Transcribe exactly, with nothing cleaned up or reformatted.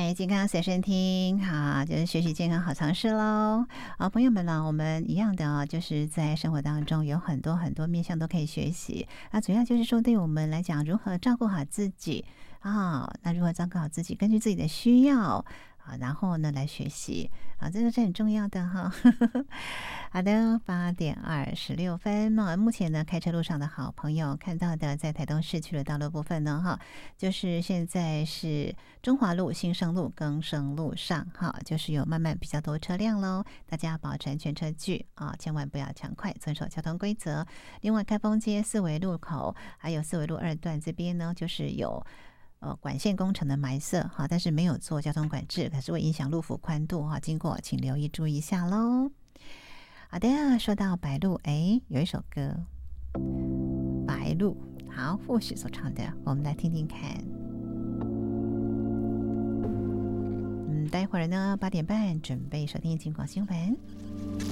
在健康随身听，好，就是学习健康好常识喽。好，朋友们呢，我们一样的啊，就是在生活当中有很多很多面向都可以学习啊。主要就是说，对我们来讲，如何照顾好自己啊？那如何照顾好自己，根据自己的需要。啊，然后呢，来学习啊，这个是很重要的哈。好的，八点二十六分那目前呢，开车路上的好朋友看到的，在台东市区的道路部分呢，哈，就是现在是中华路、新生路、更生路上，哈，就是有慢慢比较多车辆喽。大家保持安全车距啊，千万不要抢快，遵守交通规则。另外，开封街四维路口还有四维路二段这边呢，就是有。呃，管线工程的埋设哈，但是没有做交通管制，可是会影响路幅宽度哈。经过请留意注意一下喽。好的，说到白鹭，哎，有一首歌《白鹭》，好，或许所唱的，我们来听听看。嗯，待会儿呢，八点半准备收听金广新闻。